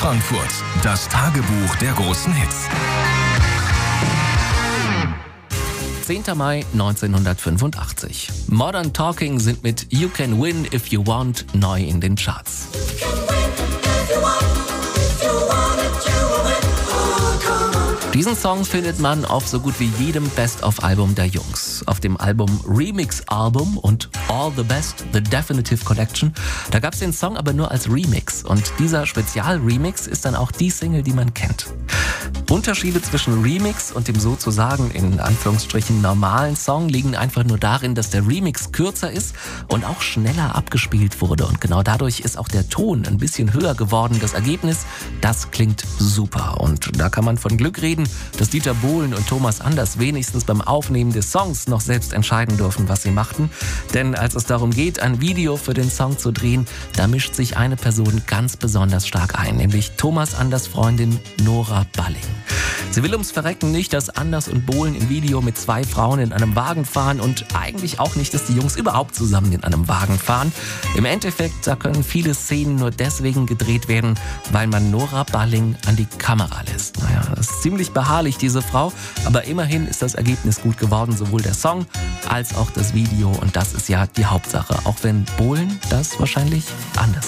Frankfurt. Das Tagebuch der großen Hits. 10. Mai 1985. Modern Talking sind mit You Can Win If You Want neu in den Charts. Diesen Song findet man auf so gut wie jedem Best-of-Album der Jungs. Auf dem Album Remix-Album und All the Best, The Definitive Collection, da gab's den Song aber nur als Remix. Und dieser Spezial-Remix ist dann auch die Single, die man kennt. Unterschiede zwischen Remix und dem sozusagen in Anführungsstrichen normalen Song liegen einfach nur darin, dass der Remix kürzer ist und auch schneller abgespielt wurde. Und genau dadurch ist auch der Ton ein bisschen höher geworden. Das Ergebnis, das klingt super. Und da kann man von Glück reden, dass Dieter Bohlen und Thomas Anders wenigstens beim Aufnehmen des Songs noch selbst entscheiden dürfen, was sie machten. Denn als es darum geht, ein Video für den Song zu drehen, da mischt sich eine Person ganz besonders stark ein, nämlich Thomas Anders' Freundin Nora Balling. Sie will ums Verrecken nicht, dass Anders und Bohlen im Video mit 2 Frauen in einem Wagen fahren und eigentlich auch nicht, dass die Jungs überhaupt zusammen in einem Wagen fahren. Im Endeffekt, da können viele Szenen nur deswegen gedreht werden, weil man Nora Balling an die Kamera lässt. Naja, das ist ziemlich beharrlich, diese Frau, aber immerhin ist das Ergebnis gut geworden, sowohl der Song als auch das Video, und das ist ja die Hauptsache, auch wenn Bohlen das wahrscheinlich anders